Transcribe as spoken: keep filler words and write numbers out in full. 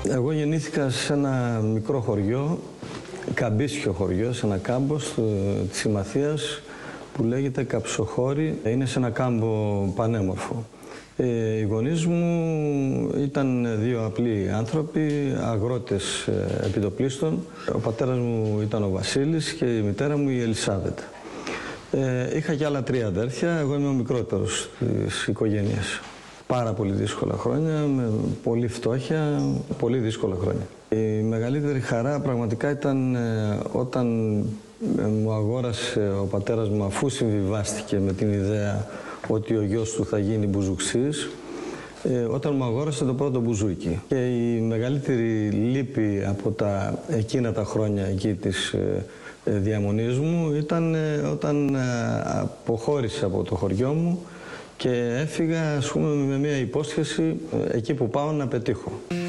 Εγώ γεννήθηκα σε ένα μικρό χωριό, καμπίσιο χωριό, σε ένα κάμπο της Ημαθίας που λέγεται Καψοχώρη. Είναι σε ένα κάμπο πανέμορφο. Ε, οι γονείς μου ήταν δύο απλοί άνθρωποι, αγρότες ε, επιτοπλίστων. Ο πατέρας μου ήταν ο Βασίλης και η μητέρα μου η Ελισάβετ. Ε, είχα και άλλα τρία αδέρφια, εγώ είμαι ο μικρότερος της οικογένειας. Πάρα πολύ δύσκολα χρόνια, με πολύ φτώχεια, πολύ δύσκολα χρόνια. Η μεγαλύτερη χαρά πραγματικά ήταν ε, όταν ε, μου αγόρασε ο πατέρας μου, αφού συμβιβάστηκε με την ιδέα ότι ο γιος του θα γίνει μπουζουξής, ε, όταν μου αγόρασε το πρώτο μπουζούκι. Και η μεγαλύτερη λύπη από τα εκείνα τα χρόνια εκεί της ε, ε, διαμονής μου ήταν ε, όταν ε, αποχώρησα από το χωριό μου και έφυγα, ας πούμε, με μια υπόσχεση ε, εκεί που πάω να πετύχω.